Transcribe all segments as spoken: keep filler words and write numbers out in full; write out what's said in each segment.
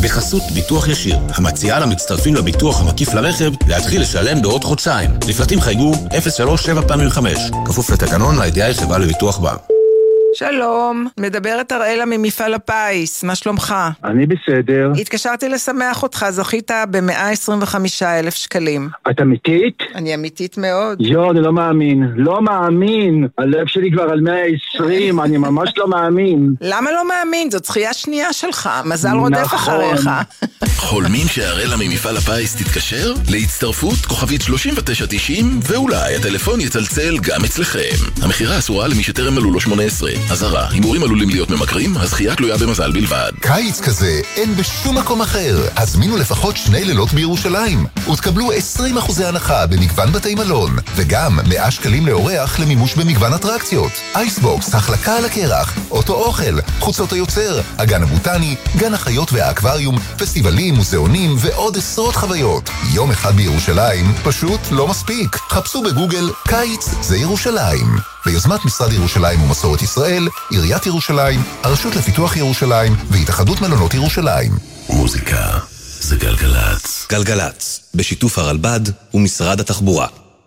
בחסות ביטוח ישיר, המציעה למצטרפים לביטוח המקיף לרכב להתחיל לשלם בעוד חודשיים. לפרטים חייגו אפס שלוש שבע פעמים חמש. כפוף לתקנון, הידיעה היא חברה לביטוח בה. שלום, מדברת אראלה ממפעל הפיס, מה שלומך? אני בסדר. התקשרתי לשמח אותך, זוכית ב-מאה עשרים וחמישה אלף שקלים. את אמיתית? אני אמיתית מאוד. יו, אני לא מאמין, לא מאמין. הלב שלי כבר על מאה ועשרים, אני ממש לא מאמין. למה לא מאמין? זאת זכייה שנייה שלך, מזל רודף אחריך. חולמים שהאראלה ממפעל הפיס תתקשר? להצטרפות כוכבית שלושים ותשע תשעים, ואולי הטלפון יצלצל גם אצלכם. המחירה אסורה למי שטרם מלאו לו שמונה עשרה. אזהרה, הימורים עלולים להיות ממכרים, הזכייה תלויה במזל בלבד. קיץ כזה אין בשום מקום אחר. הזמינו לפחות שני לילות בירושלים ותקבלו עשרים אחוז הנחה במגוון בתי מלון, וגם מאה שקלים לאורח למימוש במגוון אטרקציות. אייסבוקס, החלקה על הקרח, אוטו אוכל, חוצות היוצר, הגן הבוטני, גן החיות והאקווריום, פסטיבלים, מוזיאונים ועוד עשרות חוויות. יום אחד בירושלים פשוט לא מספיק. חפשו בגוגל קיץ זה ירושלים. ביוזמת משרד ירושלים ומסורת ישראל, עיריית ירושלים, הרשות לפיתוח ירושלים והתאחדות מלונות ירושלים. מוזיקה זה גלגלץ. גלגלץ, בשיתוף הרלב"ד ומשרד התחבורה.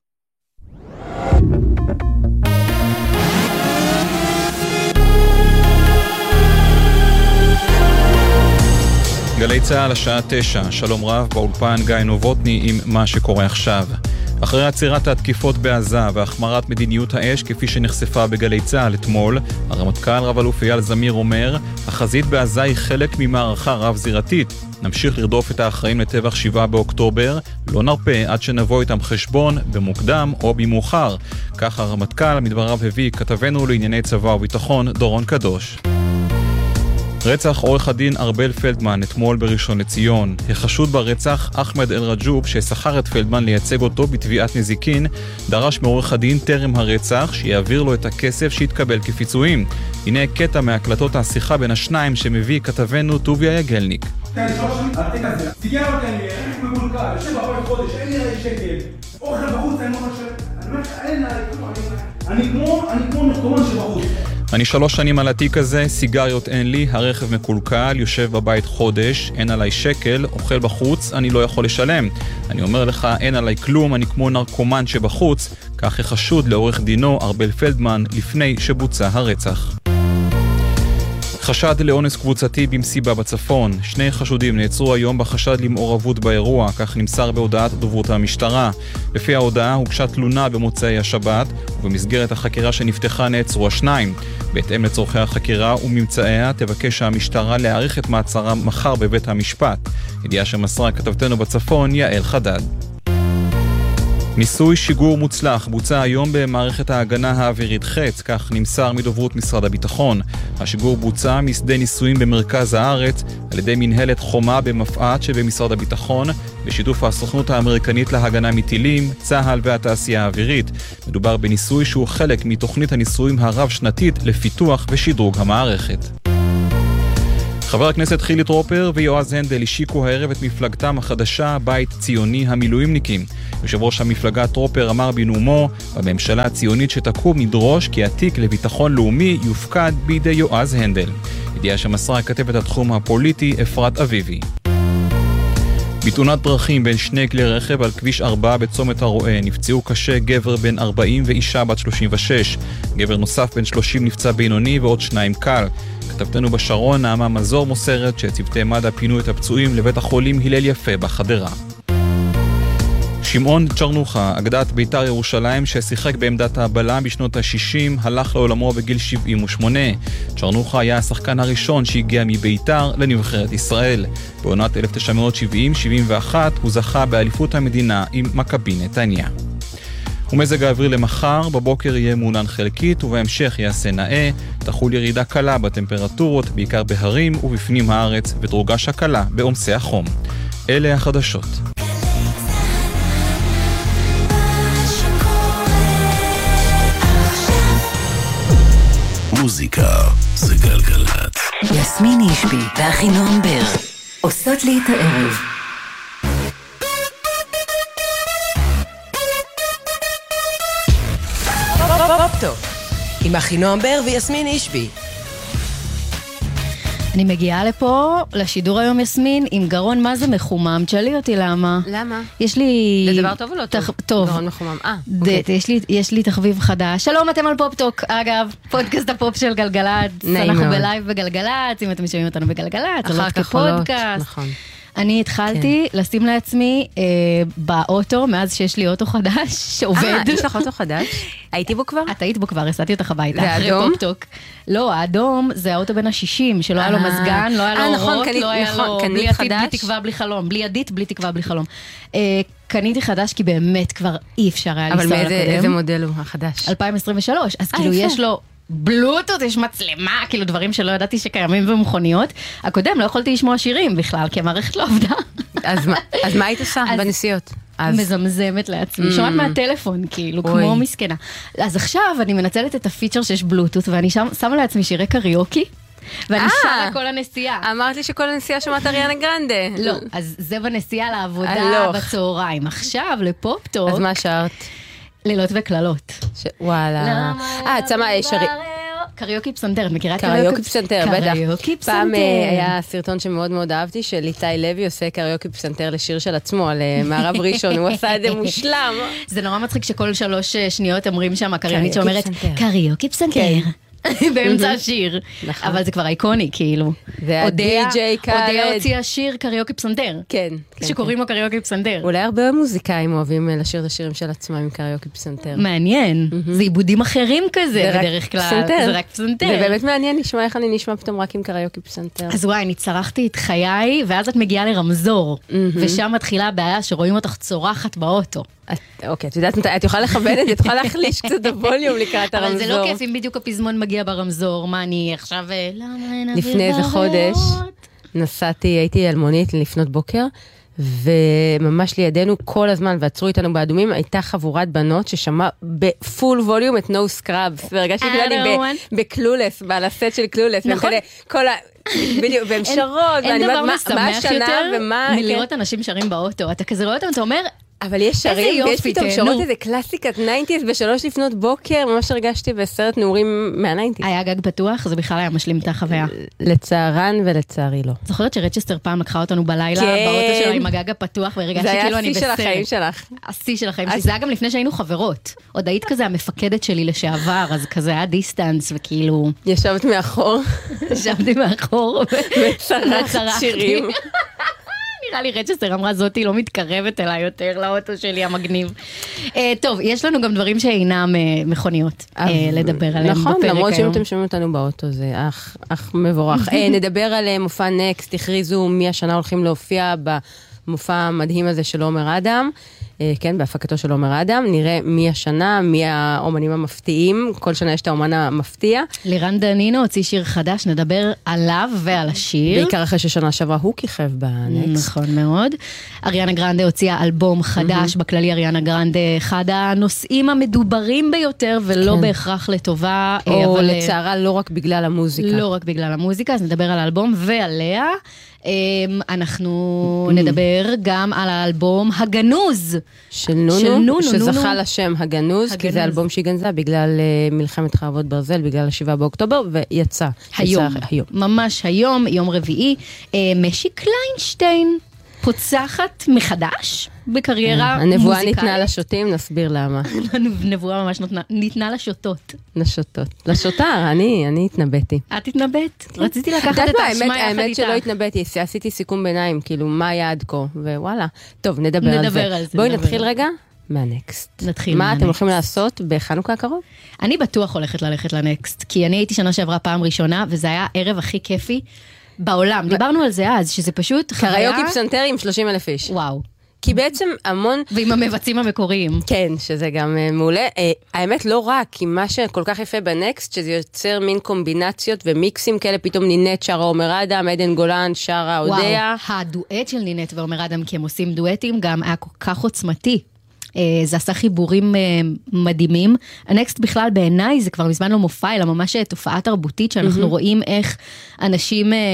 גלי צהל השעה תשע, שלום רב, באולפן גיא נובוטני עם מה שקורה עכשיו. אחרי עצירת התקיפות בעזה והחמרת מדיניות האש כפי שנחשפה בגלי צהל אתמול, הרמטכ"ל רב-אלוף אייל זמיר אומר, החזית בעזה היא חלק ממערכה רב-זירתית. נמשיך לרדוף את האחראים לטבח שבעה באוקטובר, לא נרפה עד שנבוא איתם חשבון במוקדם או במאוחר. כך הרמטכ"ל מדבריו הביא כתבנו לענייני צבא וביטחון דורון קדוש. רצח עורך הדין ארבל פלדמן אתמול בראשון לציון. החשוד ברצח אחמד אל-רג'וב ששכר את פלדמן לייצג אותו בתביעת נזיקין, דרש מעורך הדין טרם הרצח שיעביר לו את הכסף שהתקבל כפיצויים. הנה קטע מהקלטות השיחה בין השניים שמביא כתבנו טוביה יגלניק. אני כמו נרקומן שבחוץ. אני שלוש שנים על התיק הזה, סיגריות אין לי, הרכב מקולקל, יושב בבית חודש, אין עליי שקל, אוכל בחוץ, אני לא יכול לשלם. אני אומר לך, אין עליי כלום, אני כמו נרקומן שבחוץ, כך החשוד לעורך דינו ארבל פלדמן לפני שבוצע הרצח. חשד לאונס קבוצתי במסיבה בצפון. שני חשודים נעצרו היום בחשד למעורבות באירוע, כך נמסר בהודעת דוברות המשטרה. לפי ההודעה הוגשה תלונה במוצאי השבת, ובמסגרת החקירה שנפתחה נעצרו השניים. בהתאם לצורכי החקירה וממצאיה תבקש המשטרה להאריך את מעצרם מחר בבית המשפט. ידיעה שמסרה כתבתנו בצפון יעל חדד. ניסוי שיגור מוצלח בוצע היום במערכת ההגנה האווירית חץ, כך נמסר מדוברות משרד הביטחון. השיגור בוצע משדה ניסויים במרכז הארץ על ידי מנהלת חומה במפעת שבמשרד הביטחון, בשיתוף הסוכנות האמריקנית להגנה מטילים, צה"ל והתעשייה האווירית. מדובר בניסוי שהוא חלק מתוכנית הניסויים הרב-שנתית לפיתוח ושדרוג המערכת. חבר הכנסת חילי טרופר ויועז הנדל השיקו הערב את מפלגתם החדשה, בית ציוני המילואימניקים. יושב ראש המפלגה טרופר אמר בנאומו, בממשלה הציונית שתקום נדרוש כי התיק לביטחון לאומי יופקד בידי יועז הנדל. ידיעה שמסרה כתבת התחום הפוליטי אפרת אביבי. בתאונת דרכים בין שני כלי רכב על כביש ארבע בצומת הרועה נפצעו קשה גבר בן ארבעים ואישה בת שלושים ושש. גבר נוסף בן שלושים נפצע בינוני ועוד שניים קל. כתבתנו בשרון נעמה מזור מוסרת שצוותי מד"א פינו את הפצועים לבית החולים הלל יפה בחדרה. שמעון צ'רנוחה, אגדת בית"ר ירושלים ששיחק בעמדת הבלם בשנות ה-שישים, הלך לעולמו בגיל שבעים ושמונה. צ'רנוחה היה השחקן הראשון שהגיע מבית"ר לנבחרת ישראל. בעונת אלף תשע מאות שבעים שבעים ואחת הוא זכה באליפות המדינה עם מכבי נתניה. ומזג האוויר למחר, בבוקר יהיה מעונן חלקית ובהמשך יעשה נאה, תחול ירידה קלה בטמפרטורות, בעיקר בהרים ובפנים הארץ, ודרוגה שקלה בעומסי החום. אלה החדשות. מוזיקה זה גלגלת. יסמין אישבי ואחינועם בר עושות לי את הערב. עם אחינועם בר ויסמין אישבי. אני מגיעה לפה, לשידור היום יסמין, עם גרון מה זה מחומם, תשאלי אותי למה. למה? יש לי... זה דבר טוב או לא טוב? טוב. גרון מחומם, אה, אוקיי. יש לי, יש לי תחביב חדש. שלום, אתם על פופטוק, אגב, פודקאסט הפופ של גלגלץ. נעים אנחנו מאוד. בלייב בגלגלץ, אם אתם משומעים אותנו בגלגלץ, אחר כך עולות, נכון. אני התחלתי כן. לשים לעצמי אה, באוטו, מאז שיש לי אוטו חדש, שעובד. אה, יש לך אוטו חדש? הייתי בו כבר? את היית בו כבר, הסעתי אותך הביתה. זה אחרי האדום? פופטוק. לא, האדום זה האוטו בין השישים, שלא היה לו מזגן, לא היה לו אורות, לא היה לו בלי עתיד, בלי תקווה, בלי חלום. בלי עדית, בלי תקווה, בלי חלום. אה, קניתי חדש, כי באמת כבר אי אפשר היה לנסוע לקודם. אבל מאיזה מודל הוא החדש? אלפיים עשרים ושלוש, אז כאילו יש לו... בלוטות, יש מצלמה, כאילו דברים שלא ידעתי שקיימים במכוניות. הקודם לא יכולתי לשמוע שירים בכלל, כי המערכת לא עבדה. אז מה, אז מה היית עושה בנסיעות? אז... מזמזמת לעצמי, שומעת מהטלפון, כאילו, כמו מסכנה. אז עכשיו אני מנצלת את הפיצ'ר שיש בלוטות, ואני שמה לעצמי שירי קריוקי, ואני שרה כל הנסיעה. אמרת לי שכל הנסיעה שומעת אריאנה גרנדה. לא, אז זה בנסיעה לעבודה בצהריים. עכשיו, לפופטוק. אז מה שרת? לילות וכללות. וואלה. אה, את שמה שרי... קריוקי פסנתר, את מכירה את קריוקי פסנתר, בטח. קריוקי פסנתר. פעם היה סרטון שמאוד מאוד אהבתי, של איתי לוי עושה קריוקי פסנתר לשיר של עצמו, על מערב ראשון, הוא עשה את זה מושלם. זה נורא מצחיק שכל שלוש שניות אומרים שם, הקריינית שאומרת, קריוקי פסנתר. באמצע השיר. אבל זה כבר אייקוני, כאילו. זה הדי-ג'יי קאלד. אודיה הוציאה שיר קריוקי פסנתר. כן. שקוראים לו קריוקי פסנתר. אולי הרבה מוזיקאים אוהבים לשיר את השירים של עצמם עם קריוקי פסנתר. מעניין. זה עיבודים אחרים כזה, בדרך כלל. זה רק פסנתר. זה באמת מעניין לשמוע איך אני נשמע פתאום רק עם קריוקי פסנתר. אז וואי, אני צרחתי את חיי, ואז את מגיעה לרמזור. ושם מתחילה הבעיה שרואים אותך צורחת באוטו. אוקיי, את יודעת, את יכולה לכוון את זה, את יכולה להחליש קצת הווליום לקראת הרמזור. אבל זה לא כיף אם בדיוק הפזמון מגיע ברמזור. מה, אני עכשיו... לפני איזה חודש נסעתי, הייתי אלמונית לפנות בוקר, וממש לידינו כל הזמן, ועצרו איתנו באדומים, הייתה חבורת בנות ששמעה בפול ווליום את No Scrubs, והרגשתי כאילו אני בקלולס, בעל הסט של קלולס, נכון. כל ה... בדיוק, והם שרות, אין דבר משמח יותר ומה... מלראות אנשים שרים באוטו. אתה כזה רואה אותם, אתה אומר... אבל יש שרים, ויש פתאום שרות איזה קלאסיקת ניינטיז בשלוש לפנות בוקר, ממש הרגשתי בסרט נעורים מהניינטיז. היה גג פתוח, זה בכלל היה משלים את החוויה. לצערן ולצערי לא. זוכרת שרצ'סטר פעם לקחה אותנו בלילה, באוטו שלה עם הגג הפתוח, והרגשתי כאילו אני בסרט. זה היה השיא של החיים שלך. השיא של החיים שלי, זה היה גם לפני שהיינו חברות. עוד היית כזה המפקדת שלי לשעבר, אז כזה היה דיסטנס, וכאילו... ישבת מאחור. ישבתי מאחור. וצרחת שירים. נראה לי רצ'סטר אמרה, זאתי לא מתקרבת אליי יותר לאוטו שלי המגניב. טוב, יש לנו גם דברים שאינם מכוניות לדבר עליהם בפרק היום. נכון, למרות שאם אתם שומעים אותנו באוטו, זה אך מבורך. נדבר על מופע נקסט, הכריזו מי השנה הולכים להופיע במופע המדהים הזה של עומר אדם. כן, בהפקתו של עומר אדם, נראה מי השנה, מי האומנים המפתיעים, כל שנה יש את האומן המפתיע. לירן דנינו הוציא שיר חדש, נדבר עליו ועל השיר. בעיקר אחרי ששנה שעברה הוא כיכב בנקסט. נכון מאוד. אריאנה גרנדה הוציאה אלבום חדש, בכללי אריאנה גרנדה, אחד הנושאים המדוברים ביותר, ולא בהכרח לטובה. או לצערה לא רק בגלל המוזיקה. לא רק בגלל המוזיקה, אז נדבר על האלבום ועליה. אנחנו נדבר גם על האלבום הגנוז של נונו, שזכה לשם הגנוז, כי זה אלבום שהיא גנזה בגלל מלחמת חרבות ברזל, בגלל השבעה באוקטובר, ויצא. היום, ממש היום, יום רביעי. משי קליינשטיין פוצחת מחדש בקריירה מוזיקלית. הנבואה ניתנה לשוטים, נסביר למה. הנבואה ממש ניתנה לשוטות. לשוטות. לשוטר, אני, אני התנבאתי. את התנבאת? רציתי לקחת את האשמה יחד איתה. האמת שלא התנבאתי, עשיתי סיכום ביניים, כאילו, מה היה עד כה, ווואלה. טוב, נדבר על זה. בואי נתחיל רגע מהנקסט. נתחיל מה אתם הולכים לעשות בחנוכה הקרוב? אני בטוח הולכת ללכת לנקסט, כי אני הייתי שנה שעברה פעם ראשונה, וזה היה ערב הכי כיפי בעולם. דיברנו על זה אז, שזה פשוט קריוקי פסנתר עם שלושים אלף איש. וואו. כי בעצם המון... ועם המבצעים המקוריים. כן, שזה גם מעולה. האמת לא רק, כי מה שכל כך יפה בנקסט, שזה יוצר מין קומבינציות ומיקסים כאלה, פתאום נינט שרה עומר אדם, עדן גולן שרה אודיה. וואו, הדואט של נינט ועומר אדם, כי הם עושים דואטים, גם היה כל כך עוצמתי. זה עשה חיבורים מדהימים. הנקסט בכלל בעיניי זה כבר מזמן לא מופע, אלא ממש תופעה תרבותית שאנחנו רואים איך אנשים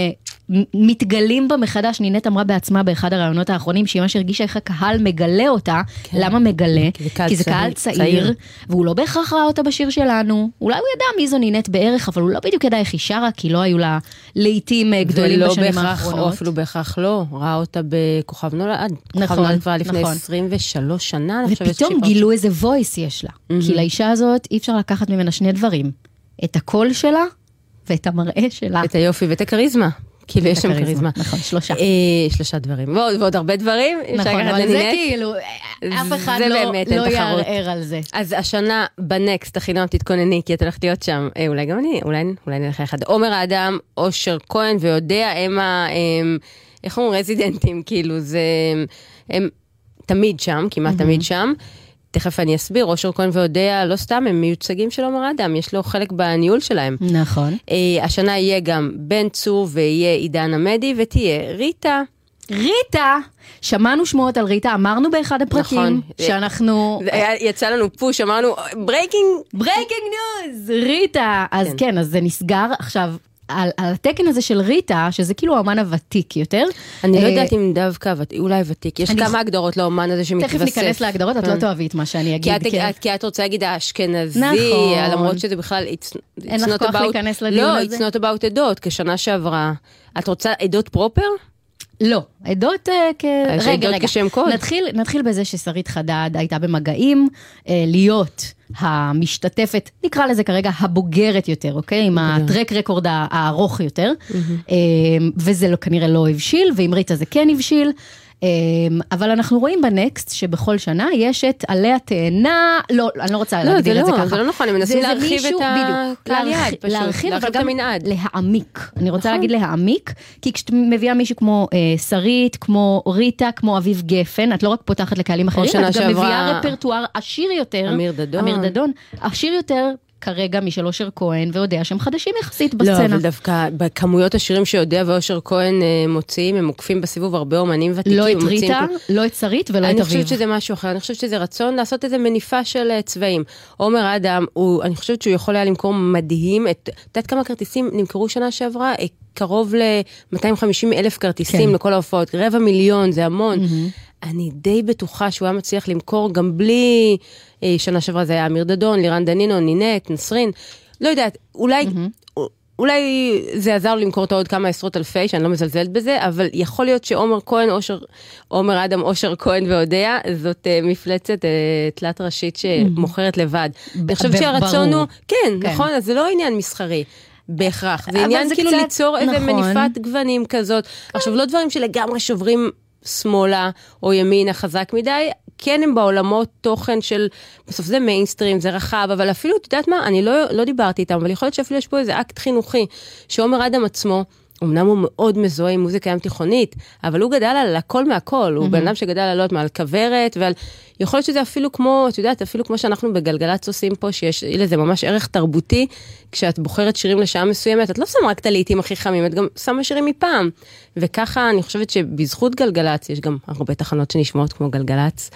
מתגלים בה מחדש, נינת אמרה בעצמה באחד הרעיונות האחרונים, שהיא ממש הרגישה איך הקהל מגלה אותה, למה מגלה? כי זה קהל צעיר, והוא לא בהכרח ראה אותה בשיר שלנו, אולי הוא ידע מי זו נינת בערך, אבל הוא לא בדיוק ידע איך היא שרה, כי לא היו לה לעיתים גדולים בשנים האחרונות. או אפילו בהכרח לא, ראה אותה בכוכב נולד, כוכב נולד כבר לפני עשרים ושלוש שנה, ופתאום גילו איזה וויס יש לה, כי לאישה הזאת אי אפשר לקחת ממנה שני דברים, את הקול שלה, ואת המראה שלה. את היופי ואת הקריזמה. כאילו יש שם קריזמה. נכון, שלושה. שלושה דברים. ועוד הרבה דברים. נכון, אבל זה כאילו, אף אחד לא יערער על זה. אז השנה בנקסט, החינם תתכונני, כי את הולכת להיות שם, אולי גם אני, אולי נלך אחד. עומר האדם, אושר כהן, ויודע, הם ה... איך אומרים? רזידנטים, כאילו, זה... הם תמיד שם, כמעט תמיד שם. תכף אני אסביר, אושר כהן ויודע, לא סתם, הם מיוצגים של עומר האדם, יש לו חלק בניהול שלהם. נכון. אה, השנה יהיה גם בן צור, ויהיה עידן עמדי, ותהיה ריטה. ריטה! שמענו שמועות על ריטה, אמרנו באחד הפרקים, נכון. שאנחנו... יצא לנו פוש, אמרנו, ברייקינג... ברייקינג ניוז! ריטה! אז כן, כן אז זה נסגר. עכשיו... על, על התקן הזה של ריטה, שזה כאילו האמן הוותיק יותר. אני לא יודעת אם דווקא, אולי ותיק. יש כמה הגדרות לאמן הזה שמתווסף. תכף ניכנס להגדרות, את לא תאהבי את מה שאני אגיד. כי את רוצה להגיד האשכנזי, למרות שזה בכלל... אין לך כוח להיכנס לדיון הזה? לא, it's not about עדות, כשנה שעברה. את רוצה עדות פרופר? לא, עדות כ... רגע, רגע. נתחיל בזה ששרית חדד הייתה במגעים להיות... המשתתפת, נקרא לזה כרגע הבוגרת יותר, אוקיי? עם הטרק רקורד הארוך יותר, וזה כנראה לא הבשיל, ועם ריטה זה כן הבשיל, אבל אנחנו רואים בנקסט שבכל שנה יש את עלי התאנה, לא, אני לא רוצה להגדיר את זה ככה. זה לא נכון, הם מנסים להרחיב את הקהל יעד, פשוט, להרחיב את המנעד. להעמיק, אני רוצה להגיד להעמיק, כי כשאת מביאה מישהו כמו שרית, כמו ריטה, כמו אביב גפן, את לא רק פותחת לקהלים אחרים, את גם מביאה רפרטואר עשיר יותר, אמיר דדון, אמיר דדון, עשיר יותר, כרגע משל אושר כהן, ויודע שהם חדשים יחסית בסצנה. לא, אבל דווקא בכמויות השירים שיודע ואושר כהן מוציאים, הם מוקפים בסיבוב הרבה אומנים ותיקים. לא את ריטה, לא את שרית ולא את אביב. אני חושבת שזה משהו אחר, אני חושבת שזה רצון לעשות איזה מניפה של צבעים. עומר האדם, אני חושבת שהוא יכול היה למכור מדהים, את יודעת כמה כרטיסים נמכרו שנה שעברה? קרוב ל-מאתיים וחמישים אלף כרטיסים לכל ההופעות, רבע מיליון, זה המון. אני די בטוחה שהוא היה מצליח למכור גם בלי, שנה שעברה זה היה אמיר דדון, לירן דנינו, נינט, נסרין, לא יודעת, אולי, mm-hmm. אולי זה עזר לו למכור אותו עוד כמה עשרות אלפי, שאני לא מזלזלת בזה, אבל יכול להיות שעומר כהן, אושר, עומר אדם, אושר כהן והודע, זאת uh, מפלצת uh, תלת ראשית שמוכרת לבד. אני חושבת שהרצון הוא, כן, כן, נכון, אז זה לא עניין מסחרי. בהכרח, זה עניין זה כאילו קצת, ליצור נכון. איזה מניפת גוונים כזאת, עכשיו לא דברים שלגמרי שוברים שמאלה או ימינה חזק מדי, כן הם בעולמות תוכן של, בסוף זה מיינסטרים, זה רחב, אבל אפילו, את יודעת מה, אני לא, לא דיברתי איתם, אבל יכול להיות שאפילו יש פה איזה אקט חינוכי, שעומר אדם עצמו, אמנם הוא מאוד מזוהה עם מוזיקה ים תיכונית, אבל הוא גדל על הכל מהכל, הוא בן אדם שגדל על עוד מעל כברת, ועל, יכול להיות שזה אפילו כמו, את יודעת, אפילו כמו שאנחנו בגלגלת עושים פה, שיש לזה ממש ערך תרבותי, כשאת בוחרת שירים לשעה מסוימת, את לא שמה רק את הלעיתים הכי חמים, את גם שמה שירים מפעם, וככה אני חושבת שבזכות גלגלץ, יש גם הרבה תחנות שנשמעות כמו גלגלץ,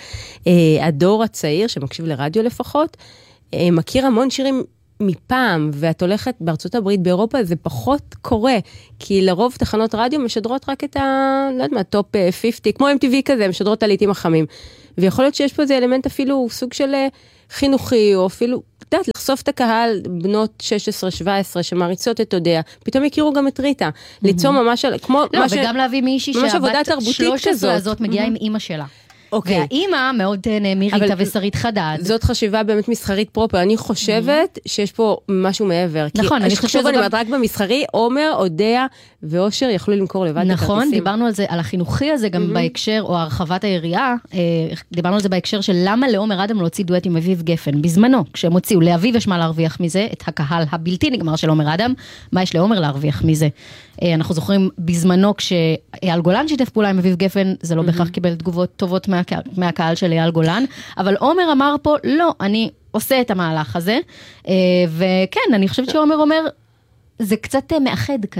הדור הצעיר, שמקשיב לרדיו לפחות, מכיר המון שירים מפעם, ואת הולכת בארצות הברית, באירופה, זה פחות קורה, כי לרוב תחנות רדיו משדרות רק את ה... לא יודעת מה, טופ חמישים, כמו אם טי וי כזה, משדרות את הלעיתים החמים. ויכול להיות שיש פה איזה אלמנט אפילו סוג של חינוכי, או אפילו, את יודעת, לחשוף את הקהל, בנות שש עשרה שבע עשרה, שמריצות את הודיה, פתאום יכירו גם את ריטה. ליצור ממש, כמו... לא, וגם להביא מישהי שהבת שלוש עשרה הזאת מגיעה עם אמא שלה. אוקיי. והאימא מאוד תהנה מריטה ושרית חדד. זאת חשיבה באמת מסחרית פרופר. אני חושבת שיש פה משהו מעבר. נכון, אני חושבת... אני אומרת רק במסחרי, עומר, הודיה ואושר יכלו למכור לבד את הכרטיסים. נכון, דיברנו על זה, על החינוכי הזה גם בהקשר, או הרחבת היריעה, דיברנו על זה בהקשר של למה לעומר אדם להוציא דואט עם אביב גפן. בזמנו, כשהם הוציאו, לאביב יש מה להרוויח מזה, את הקהל הבלתי נגמר של עומר אדם, מה יש לעומר להרוויח מזה? אנחנו זוכרים בזמנו כשאייל גולן שיתף פעולה עם אביב גפן, זה לא בהכרח קיבל תגובות טובות מהקהל, מהקהל של אייל גולן, אבל עומר אמר פה, לא, אני עושה את המהלך הזה, וכן, אני חושבת שעומר אומר, זה קצת מאחד כזה.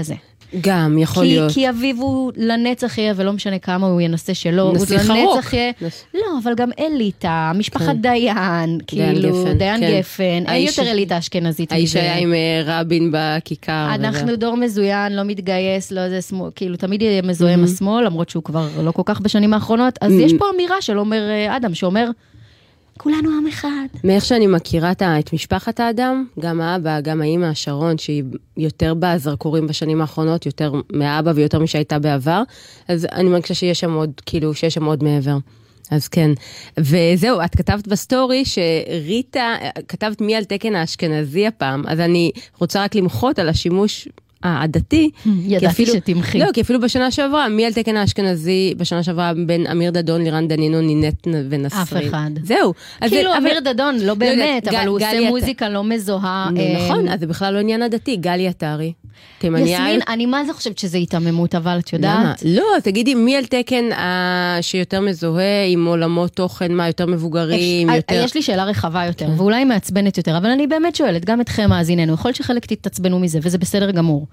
גם, יכול כי, להיות. כי אביב הוא לנצח יהיה, ולא משנה כמה הוא ינסה שלא. נסיך לנצח יהיה. לא, אבל גם אליטה, משפחת כן. דיין, כאילו, דיין, דיין כן. גפן, אין האיש, יותר אליטה אשכנזית. האיש היה עם רבין בכיכר. אנחנו וזה. דור מזוין, לא מתגייס, לא זה שמאל, כאילו, תמיד יהיה מזוהם mm-hmm. השמאל, למרות שהוא כבר לא כל כך בשנים האחרונות, אז mm-hmm. יש פה אמירה של אומר אדם, שאומר, כולנו עם אחד. מאיך שאני מכירה את משפחת האדם, גם האבא, גם האמא, שרון, שהיא יותר בזרקורים בשנים האחרונות, יותר מהאבא ויותר משהייתה בעבר, אז אני מרגישה שיש שם עוד, כאילו, שיש שם עוד מעבר. אז כן. וזהו, את כתבת בסטורי שריטה, כתבת מי על תקן האשכנזי הפעם, אז אני רוצה רק למחות על השימוש העדתי. ידעתי שתמחי. לא, כי אפילו בשנה שעברה, מי על תקן האשכנזי, בשנה שעברה בין אמיר דדון, לירן דנינו, נינט ונסרי. אף אחד. זהו. כאילו אמיר דדון, לא באמת, אבל הוא עושה מוזיקה לא מזוהה. נכון, אז זה בכלל לא עניין עדתי. גלי עטרי. יסמין, אני מה זה חושבת שזה התעממות, אבל את יודעת? לא, תגידי, מי על תקן שיותר מזוהה עם עולמות תוכן, מה, יותר מבוגרים, יותר... יש לי שאלה רחבה יותר, ואולי מעצבנת יותר, אבל אני באמת שואלת, גם אתכם מאזיננו, יכול להיות שחלק תתעצבנו מזה, וזה בסדר גמור.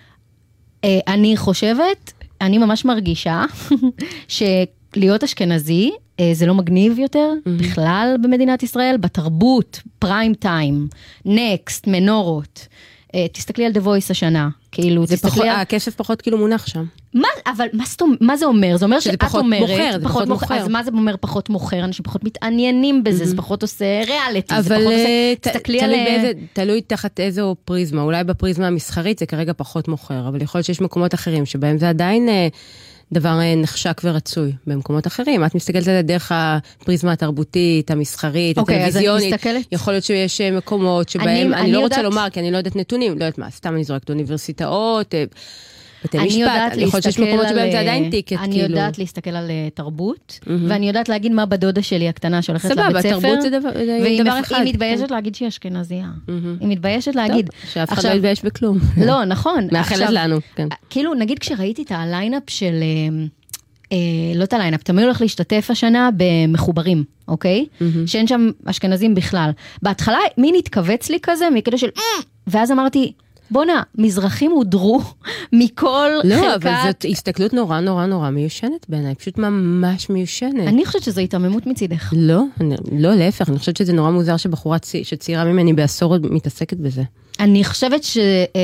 אני חושבת, אני ממש מרגישה, שלהיות אשכנזי, זה לא מגניב יותר, בכלל במדינת ישראל, בתרבות, פריים טיים, נקסט, מנורות, תסתכלי על The Voice השנה, כאילו, תסתכלי על... הכסף פחות כאילו מונח שם. מה, אבל מה זה אומר? זה אומר שאת אומרת... זה פחות מוכר. אז מה זה אומר פחות מוכר? אנשים פחות מתעניינים בזה, זה פחות עושה ריאליטי, זה פחות עושה... תסתכלי על... תלוי תחת איזו פריזמה, אולי בפריזמה המסחרית זה כרגע פחות מוכר, אבל יכול להיות שיש מקומות אחרים שבהם זה עדיין... דבר נחשק ורצוי במקומות אחרים. את מסתכלת על זה דרך הפריזמה התרבותית, המסחרית, הטלוויזיונית. יכול להיות שיש מקומות שבהם, אני לא רוצה לומר, כי אני לא יודעת נתונים, לא יודעת מה, סתם אני זורקת אוניברסיטאות, בתי משפט, אני יכול להיות שיש מקומות שבהם זה עדיין טיקט. אני יודעת להסתכל על תרבות, ואני יודעת להגיד מה בדודה שלי הקטנה שהולכת לבית ספר. סבבה, תרבות זה דבר אחד. והיא מתביישת להגיד שהיא אשכנזיה. היא מתביישת להגיד. שאף אחד לא יתבייש בכלום. לא, נכון. מאחלת לנו. כאילו, נגיד כשראיתי את הליינאפ של, לא את הליינאפ, תמיד הולך להשתתף השנה במחוברים, אוקיי? שאין שם אשכנזים בכלל. בהתחלה, מי נתכווץ לי כזה, מכדי של, ואז אמרתי, בונה, מזרחים הודרו מכל לא, חלקת... לא, אבל זאת הסתכלות נורא נורא נורא מיושנת בעיניי, פשוט ממש מיושנת. אני חושבת שזו התעממות מצידך. לא, אני, לא, להפך, אני חושבת שזה נורא מוזר שבחורה צי, שצעירה ממני בעשור מתעסקת בזה. אני חושבת ש...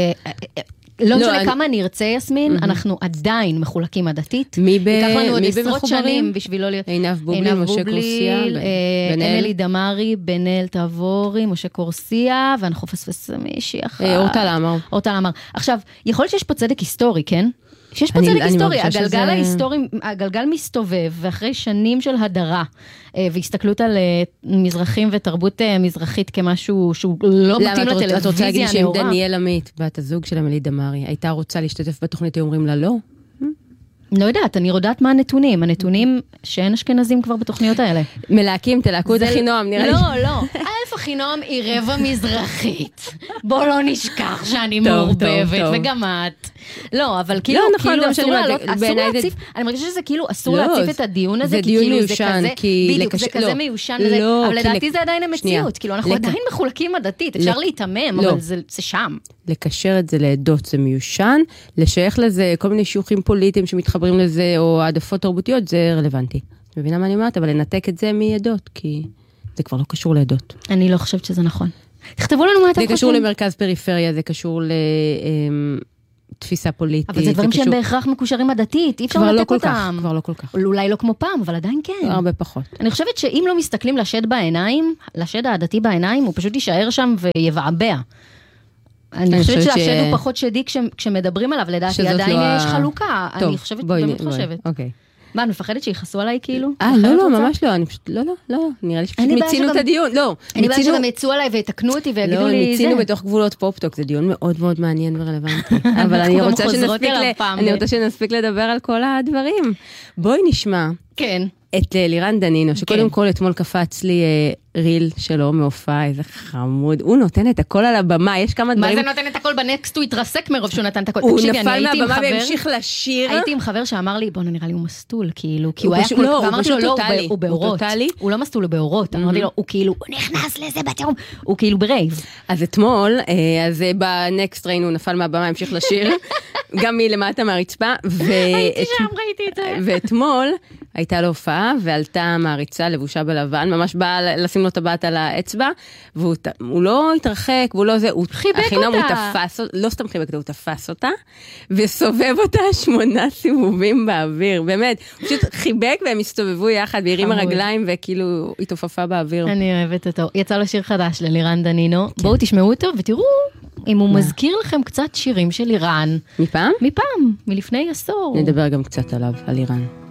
לא משנה כמה נרצה יסמין, אנחנו עדיין מחולקים עדתית. מי במחוברים? ייקח לנו עוד עשרות שנים בשביל לא להיות... עינב בובלי, משה קורסיה, אמילי דמרי, בנאל תבורי, משה קורסיה, ואנחנו פספסים מישהי אחת. אורטל עמר. אורטל עמר. עכשיו, יכול להיות שיש פה צדק היסטורי, כן? שיש פה צדק היסטורי, הגלגל ההיסטורי, הגלגל מסתובב, ואחרי שנים של הדרה, והסתכלות על מזרחים ותרבות מזרחית כמשהו שהוא לא מתאים לטלוויזיה. את רוצה להגיד שאם דניאל עמית, בת הזוג של אמילי דמרי, הייתה רוצה להשתתף בתוכנית, אומרים לה לא? לא יודעת, אני יודעת מה הנתונים, הנתונים שאין אשכנזים כבר בתוכניות האלה. מלהקים, תלהקו את אחינועם, נראה לי. לא, לא. אלף אחינועם היא רבע מזרחית. בוא לא נשכח שאני מעורבבת, וגם את. לא, אבל כאילו, אסור להציף, אני מרגישה שזה כאילו אסור להציף את הדיון הזה, כי כאילו זה כזה, בדיוק, זה כזה מיושן, אבל לדעתי זה עדיין המציאות, כאילו אנחנו עדיין מחולקים עדתית, אפשר להתאמם, אבל זה שם. לקשר את זה לעדות זה מיושן, לשייך לזה כל מיני שיוכים פוליטיים שמתחברים לזה, או העדפות תרבותיות, זה רלוונטי. את מבינה מה אני אומרת? אבל לנתק את זה מעדות, כי זה כבר לא קשור לעדות. אני לא חושבת שזה נכון. תכתבו לנו מה אתם חושבים. זה קשור למרכז פריפריה, זה קשור לתפיסה פוליטית. אבל זה דברים שהם בהכרח מקושרים עדתית, אי אפשר לנתק אותם. כבר לא כל כך. אולי לא כמו פעם, אבל עדיין כן. הרבה פחות. אני חושבת שאם לא מסתכלים לשד בעיניים, לשד העדתי בעיניים, הוא פשוט יישאר שם ויבעבע. אני חושבת שהשד הוא פחות שדי כשמדברים עליו, לדעתי עדיין יש חלוקה. אני חושבת, באמת חושבת. אוקיי. מה, אני מפחדת שיחסו עליי כאילו? אה, לא, לא, ממש לא, אני פשוט, לא, לא, לא, נראה לי שפשוט מיצינו את הדיון, לא. אני בעיה שגם יצאו עליי ויתקנו אותי ויגידו לי זה. לא, מיצינו בתוך גבולות פופטוק, זה דיון מאוד מאוד מעניין ורלוונטי. אבל אני רוצה שנספיק לדבר על כל הדברים. בואי נשמע. כן. את לירן דנינו, שקודם כל אתמול קפץ לי ריל שלו מהופעה, איזה חמוד. הוא נותן את הכל על הבמה, יש כמה דברים... מה זה נותן את הכל בנקסט? הוא התרסק מרוב שהוא נתן את הכל. הוא נפל מהבמה והמשיך לשיר. הייתי עם חבר שאמר לי, בוא נראה לי הוא מסטול, כאילו, כי הוא היה כל... ואמרתי לו, לא, הוא באורות. הוא לא מסטול, הוא באורות. אמרתי לו, הוא כאילו, הוא נכנס לזה בתיאום, הוא כאילו ברייב. אז אתמול, אז בנקסט ראינו, הוא נפל מהבמה, המשיך לשיר, גם מלמטה מהרצפה. הייתי שם, ראיתי את זה. ואתמול הייתה לו הופעה, ועלתה מעריצה לבושה בלבן, ממש באה לשים לו טבעת על האצבע, והוא לא התרחק, והוא לא זה, הוא חיבק אותה. הוא תפס, לא סתם חיבק אותה, הוא תפס אותה, וסובב אותה שמונה סיבובים באוויר, באמת, הוא פשוט חיבק והם הסתובבו יחד, והרים הרגליים, וכאילו התעופפה באוויר. אני אוהבת אותו. יצא לו שיר חדש ללירן דנינו, בואו תשמעו אותו ותראו אם הוא מזכיר לכם קצת שירים של לירן. מפעם? מפעם, מלפני עשור. נדבר גם קצת עליו, על לירן.